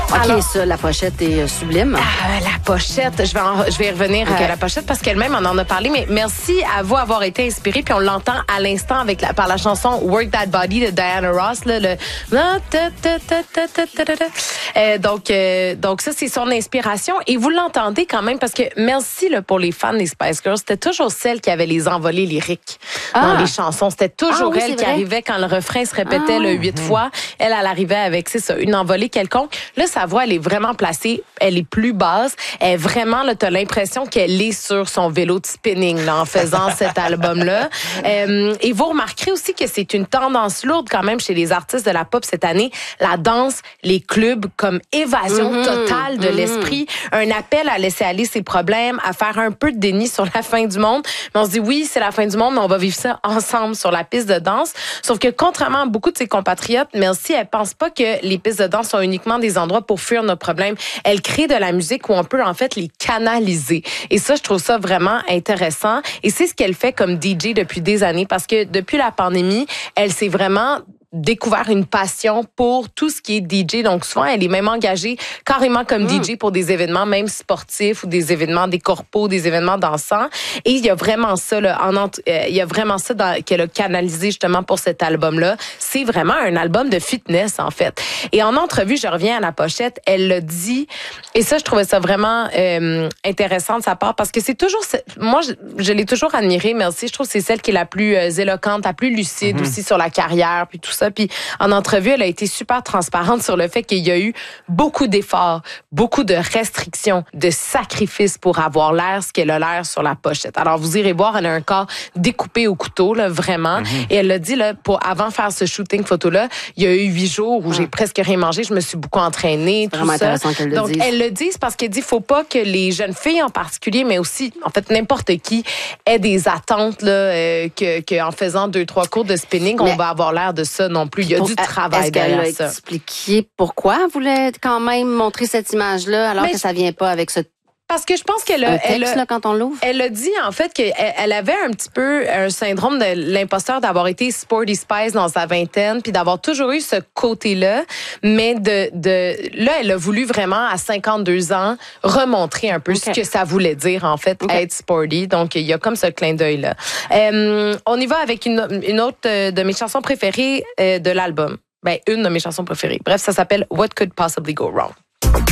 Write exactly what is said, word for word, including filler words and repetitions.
OK, Alors, ça, la pochette est euh, sublime. Ah, la pochette, je vais, en- je vais y revenir Okay. à la pochette parce qu'elle-même en en a parlé, mais merci à vous avoir été inspiré, puis on l'entend à l'instant avec la, par la chanson Work That Body de Diana Ross, là, le euh, donc euh, donc ça c'est son inspiration et vous l'entendez quand même parce que merci là, pour les fans des Spice Girls, c'était toujours celle qui avait les envolées lyriques Ah. dans les chansons, c'était toujours Ah oui, elle c'est qui vrai. arrivait quand le refrain se répétait Ah le ouais. huit fois, elle elle arrivait avec c'est ça une envolée quelconque. Là sa voix elle est vraiment placée, elle est plus basse, elle est vraiment là t'as l'impression qu'elle est sur son vélo de spinning là, en faisant cet album là. Euh, et vous remarquerez aussi que c'est une tendance lourde quand même chez les artistes de la pop cette année, la danse, les clubs comme évasion Mm-hmm, totale de mm-hmm. l'esprit, un appel à laisser aller ses problèmes, à faire un peu de déni sur la fin du monde. Mais on se dit oui, c'est la fin du monde, mais on va vivre ça ensemble sur la piste de danse. Sauf que contrairement à beaucoup de ses compatriotes, Melcy, elle pense pas que les pistes de danse sont uniquement des endroits pour fuir nos problèmes. Elle crée de la musique où on peut en fait les canaliser. Et ça, je trouve ça vraiment intéressant. Et c'est ce qu'elle fait comme D J depuis des années parce que depuis la pandémie, elle s'est vraiment découvert une passion pour tout ce qui est D J. Donc, souvent, elle est même engagée carrément comme Mm. D J pour des événements même sportifs ou des événements des corpos, des événements dansants. Et il y a vraiment ça, là, en ent- euh, il y a vraiment ça dans, qu'elle a canalisé justement pour cet album-là. C'est vraiment un album de fitness, en fait. Et en entrevue, je reviens à la pochette, elle l'a dit. Et ça, je trouvais ça vraiment euh, intéressant de sa part parce que c'est toujours... Moi, je, je l'ai toujours admirée, merci. Je trouve que c'est celle qui est la plus euh, éloquente, la plus lucide mm-hmm. aussi sur la carrière, puis tout ça. Puis en entrevue, elle a été super transparente sur le fait qu'il y a eu beaucoup d'efforts, beaucoup de restrictions, de sacrifices pour avoir l'air ce qu'elle a l'air sur la pochette. Alors vous irez voir, elle a un corps découpé au couteau, là, vraiment. Mm-hmm. Et elle l'a dit, là, pour avant de faire ce shooting photo-là, il y a eu huit jours où ah. j'ai presque rien mangé, je me suis beaucoup entraînée, tout vraiment ça. Intéressant qu'elle le Donc dise. elle le dit, c'est parce qu'elle dit, faut pas que les jeunes filles en particulier, mais aussi en fait n'importe qui ait des attentes là, euh, que, que en faisant deux trois cours de spinning, mais on va avoir l'air de ça non plus. Il y a pour, du travail est-ce qu'elle derrière a ça. expliqué pourquoi elle voulait quand même montrer cette image-là alors mais que ça vient pas avec ce Parce que je pense qu'elle a, un texte, elle a, là, quand on l'ouvre. Elle a dit, en fait, qu'elle elle avait un petit peu un syndrome de l'imposteur d'avoir été Sporty Spice dans sa vingtaine, puis d'avoir toujours eu ce côté-là. Mais de, de là, elle a voulu vraiment, à cinquante-deux ans, remontrer un peu okay. ce que ça voulait dire, en fait, okay. être sporty. Donc, il y a comme ce clin d'œil-là. Euh, on y va avec une, une autre de mes chansons préférées euh, de l'album. Ben, une de mes chansons préférées. Bref, ça s'appelle What Could Possibly Go Wrong.